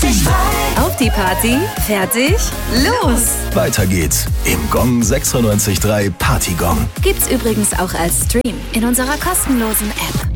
Auf die Party, fertig, los! Weiter geht's im Gong 96.3 Partygong. Gibt's übrigens auch als Stream in unserer kostenlosen App.